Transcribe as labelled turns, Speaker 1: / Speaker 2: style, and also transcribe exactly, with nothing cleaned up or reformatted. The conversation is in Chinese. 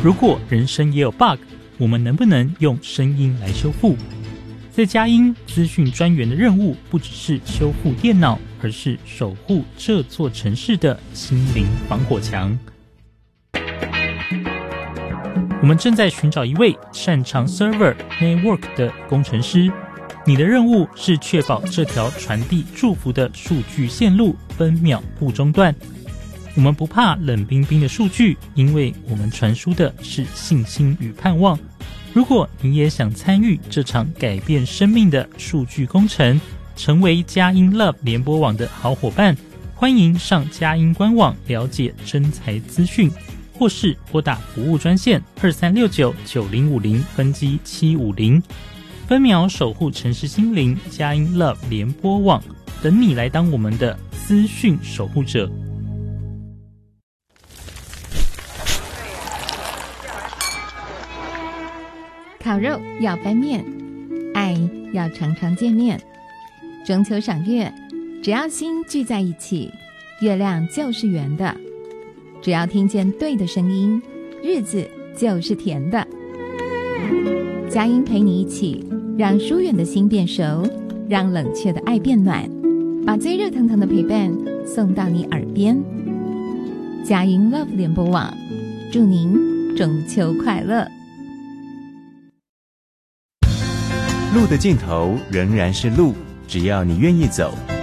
Speaker 1: 如果人生也有 bug， 我们能不能用声音来修复？在佳音资讯专员的任务不只是修复电脑，而是守护这座城市的心灵防火墙。我们正在寻找一位擅长 server network 的工程师，你的任务是确保这条传递祝福的数据线路分秒不中断。我们不怕冷冰冰的数据，因为我们传输的是信心与盼望。如果你也想参与这场改变生命的数据工程，成为佳音 Love 联播网的好伙伴，欢迎上佳音官网了解征才资讯，或是拨打服务专线二三六九九零五零分机七五零，分秒守护城市心灵，佳音 Love 联播网，等你来当我们的资讯守护者。
Speaker 2: 烤肉要翻面，爱要常常见面。中秋赏月，只要心聚在一起，月亮就是圆的。只要听见对的声音，日子就是甜的。佳音陪你一起，让疏远的心变熟，让冷却的爱变暖，把最热腾腾的陪伴送到你耳边。佳音 Love 联播网，祝您中秋快乐。
Speaker 3: 路的尽头仍然是路，只要你愿意走，